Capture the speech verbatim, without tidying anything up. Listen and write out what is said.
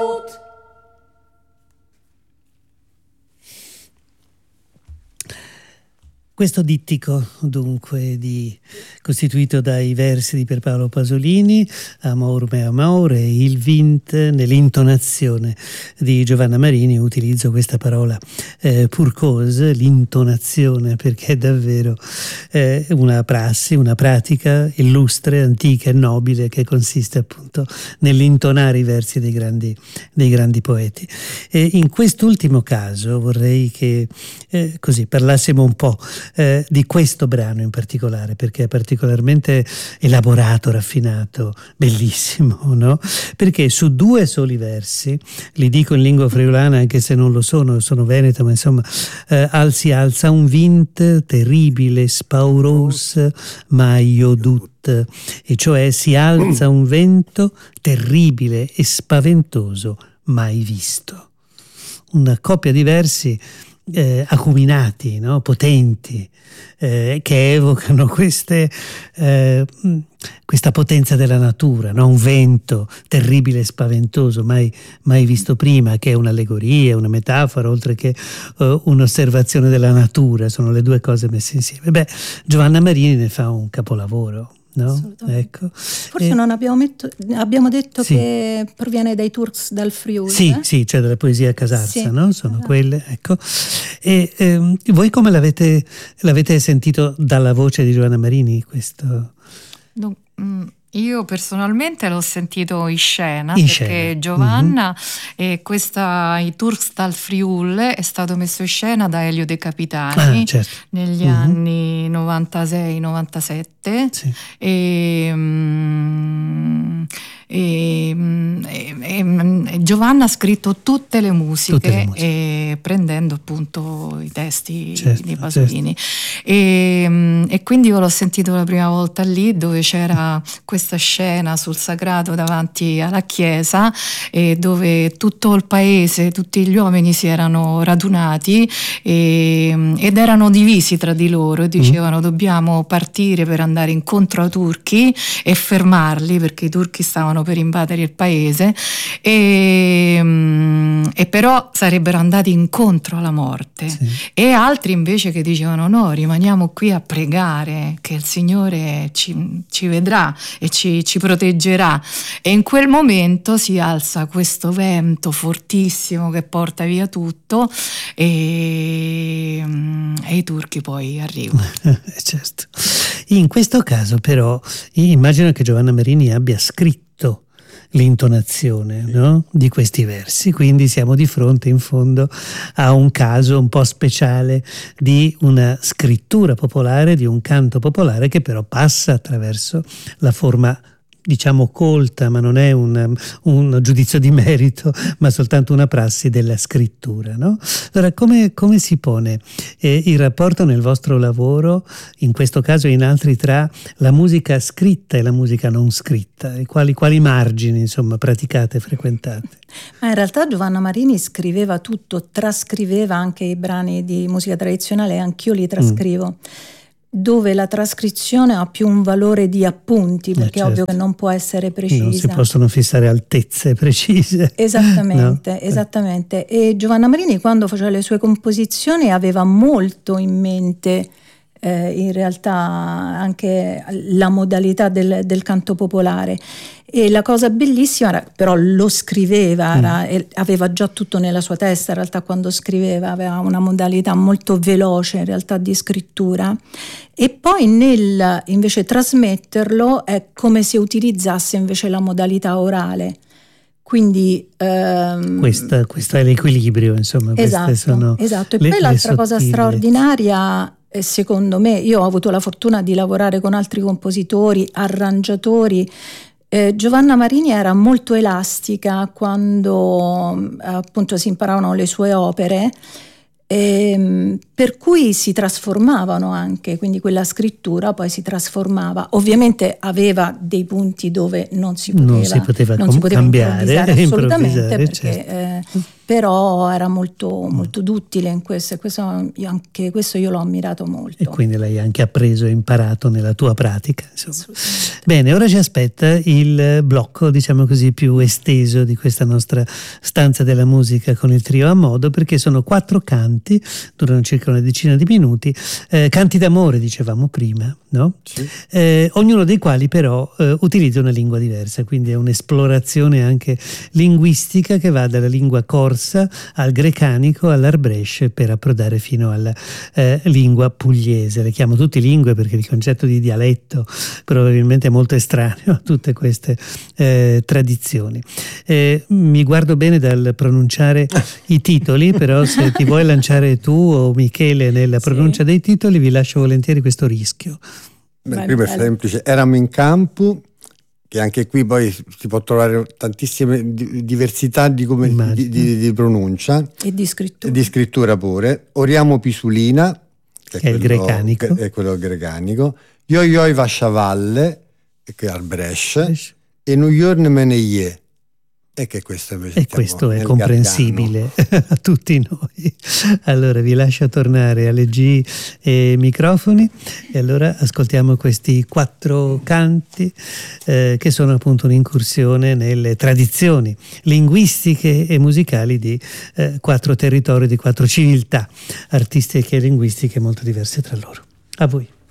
Brot. Questo dittico, dunque, di, costituito dai versi di Pierpaolo Pasolini, Amor me amore, il vint, nell'intonazione di Giovanna Marini, utilizzo questa parola eh, pour cause, l'intonazione, perché è davvero eh, una prassi, una pratica illustre, antica e nobile, che consiste appunto nell'intonare i versi dei grandi, dei grandi poeti. E in quest'ultimo caso vorrei che eh, così parlassimo un po' Eh, di questo brano in particolare, perché è particolarmente elaborato, raffinato, bellissimo, no? Perché su due soli versi, li dico in lingua friulana anche se non lo sono, sono veneto, ma insomma eh, al si alza un vint terribile, spauros, maio dut, e cioè si alza un vento terribile e spaventoso mai visto. Una coppia di versi Eh, acuminati, no? Potenti, eh, che evocano queste, eh, questa potenza della natura, no? Un vento terribile e spaventoso mai, mai visto prima, che è un'allegoria, una metafora, oltre che uh, un'osservazione della natura. Sono le due cose messe insieme. Beh, Giovanna Marini ne fa un capolavoro. No? Ecco. Forse eh, non abbiamo, metto, abbiamo detto sì. Che proviene dai Turks dal Friuli. Sì, eh? sì, cioè dalla poesia casarsa, sì. no? Sono esatto. quelle, ecco. E ehm, voi come l'avete, l'avete sentito dalla voce di Giovanna Marini questo? No, mm. Io personalmente l'ho sentito in scena, in perché scena. Giovanna mm-hmm. e questa I Turks dal Friuli è stato messo in scena da Elio De Capitani ah, certo. negli mm-hmm. anni novantasei novantasette sì. e, mm, e, e, e, e Giovanna ha scritto tutte le musiche, tutte le musiche. E, prendendo appunto i testi certo, di Pasolini certo. e, e quindi io l'ho sentito la prima volta lì, dove c'era questa scena sul sagrato davanti alla chiesa, e dove tutto il paese, tutti gli uomini si erano radunati e, ed erano divisi tra di loro e dicevano mm. dobbiamo partire per andare incontro ai turchi e fermarli, perché i turchi stavano per invadere il paese e, e però sarebbero andati incontro alla morte sì. E altri invece che dicevano no, rimaniamo qui a pregare che il Signore ci, ci vedrà e ci, ci proteggerà. E in quel momento si alza questo vento fortissimo che porta via tutto e, e i turchi poi arrivano. Certo. In questo caso però immagino che Giovanna Marini abbia scritto l'intonazione, no? Di questi versi, quindi siamo di fronte in fondo a un caso un po' speciale di una scrittura popolare, di un canto popolare che però passa attraverso la forma, diciamo, colta, ma non è un, un giudizio di merito, ma soltanto una prassi della scrittura, no? Allora, come, come si pone eh, il rapporto nel vostro lavoro, in questo caso e in altri, tra la musica scritta e la musica non scritta? E quali, quali margini, insomma, praticate, frequentate? Ma in realtà Giovanna Marini scriveva tutto, trascriveva anche i brani di musica tradizionale, anch'io li trascrivo. Mm. Dove la trascrizione ha più un valore di appunti, perché eh certo. è ovvio che non può essere precisa. Non si possono fissare altezze precise. Esattamente, no? esattamente. E Giovanna Marini, quando faceva le sue composizioni, aveva molto in mente eh, in realtà anche la modalità del, del canto popolare. E la cosa bellissima era, però lo scriveva, era, mm. aveva già tutto nella sua testa, in realtà quando scriveva aveva una modalità molto veloce in realtà di scrittura, e poi nel invece trasmetterlo è come se utilizzasse invece la modalità orale. Quindi ehm, Questa, questo è l'equilibrio, insomma. Esatto, sono esatto. E le, poi l'altra cosa sottili. straordinaria, secondo me, io ho avuto la fortuna di lavorare con altri compositori, arrangiatori. Eh, Giovanna Marini era molto elastica quando appunto si imparavano le sue opere, ehm, per cui si trasformavano anche, quindi quella scrittura poi si trasformava. Ovviamente aveva dei punti dove non si poteva, non si poteva, non com- si poteva cambiare, improvvisare assolutamente, perché certo. eh, però era molto, molto duttile in questo, e questo, anche questo io l'ho ammirato molto. E quindi l'hai anche appreso e imparato nella tua pratica, insomma. Bene, ora ci aspetta il blocco, diciamo così, più esteso di questa nostra stanza della musica con il trio a modo, perché sono quattro canti, durano circa una decina di minuti, eh, canti d'amore dicevamo prima, no? Sì. Eh, ognuno dei quali però eh, utilizza una lingua diversa, quindi è un'esplorazione anche linguistica che va dalla lingua corsa al grecanico all'arbresce per approdare fino alla eh, lingua pugliese. Le chiamo tutte lingue perché il concetto di dialetto probabilmente è molto estraneo a tutte queste eh, tradizioni. Eh, mi guardo bene dal pronunciare i titoli, però se ti vuoi lanciare tu o Michele nella pronuncia sì. dei titoli, vi lascio volentieri questo rischio. Beh, il primo è semplice, Eravamo in campo, che anche qui poi si può trovare tantissime diversità di, come, di, di, di pronuncia e di scrittura. E di scrittura pure. Oriamo Pisulina, che, che è, quello, è il grecanico, che è quello grecanico. Io Ioi Vasciavalle, che è al Brescia, e New York Meneye. E che questo invece e questo è comprensibile a tutti noi. Allora vi lascio tornare alle G e microfoni e allora ascoltiamo questi quattro canti eh, che sono appunto un'incursione nelle tradizioni linguistiche e musicali di eh, quattro territori, di quattro civiltà artistiche e linguistiche molto diverse tra loro. A voi.